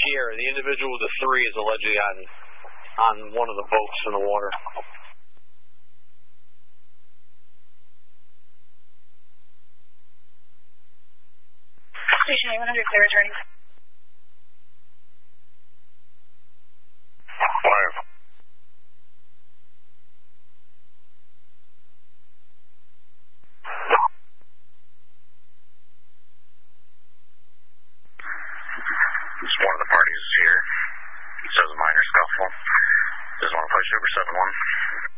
here. The individual with the 3 is allegedly on one of the boats in the water. Station 8100, clear returning. 5. One of the parties is here. It says a minor scuffle. Does want to push over 7-1.